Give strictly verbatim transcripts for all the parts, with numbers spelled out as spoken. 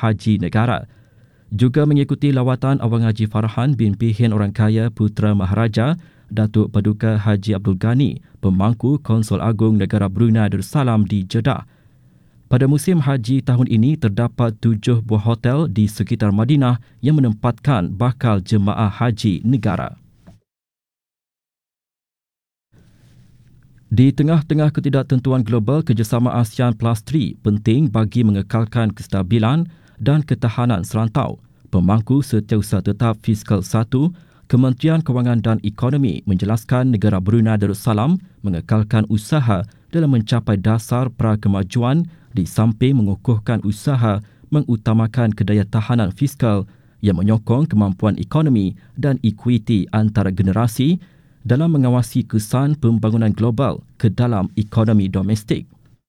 Haji Negara. Juga mengikuti lawatan Awang Haji Farhan bin Pihin Orangkaya Putera Maharaja, Datuk Paduka Haji Abdul Ghani, Pemangku Konsul Agung Negara Brunei Darussalam di Jeddah. Pada musim haji tahun ini, terdapat tujuh buah hotel di sekitar Madinah yang menempatkan bakal jemaah haji negara. Di tengah-tengah ketidaktentuan global, kerjasama ASEAN Plus tiga penting bagi mengekalkan kestabilan dan ketahanan serantau. Pemangku Setiausaha Tetap Fiskal satu, Kementerian Kewangan dan Ekonomi menjelaskan negara Brunei Darussalam mengekalkan usaha dalam mencapai dasar prakemajuan di samping mengukuhkan usaha mengutamakan kedayatahanan fiskal yang menyokong kemampuan ekonomi dan ekuiti antara generasi dalam mengawasi kesan pembangunan global ke dalam ekonomi domestik.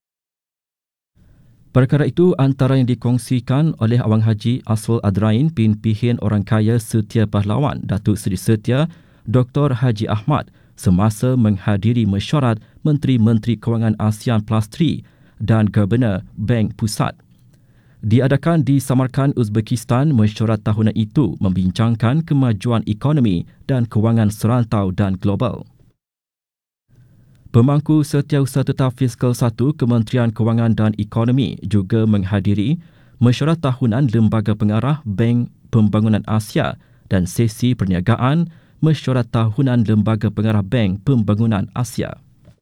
Perkara itu antara yang dikongsikan oleh Awang Haji Aswal Adrain bin Pihin Orangkaya Setia Pahlawan Datuk Seri Setia Doktor Haji Ahmad semasa menghadiri mesyuarat Menteri-Menteri Kewangan ASEAN Plus tiga dan Governor Bank Pusat. Diadakan di Samarkand, Uzbekistan, mesyuarat tahunan itu membincangkan kemajuan ekonomi dan kewangan serantau dan global. Pemangku Setiausaha Tetap Fiskal satu Kementerian Kewangan dan Ekonomi juga menghadiri mesyuarat tahunan Lembaga Pengarah Bank Pembangunan Asia dan sesi perniagaan mesyuarat tahunan Lembaga Pengarah Bank Pembangunan Asia.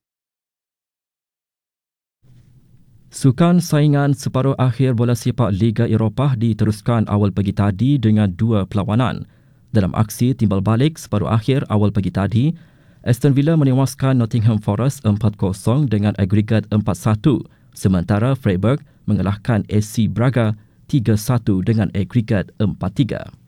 Sukan saingan separuh akhir bola sepak Liga Eropah diteruskan awal pagi tadi dengan dua perlawanan. Dalam aksi timbal balik separuh akhir awal pagi tadi, Aston Villa menewaskan Nottingham Forest empat kosong dengan agregat empat satu, sementara Freiburg mengalahkan S C Braga tiga satu dengan agregat empat tiga.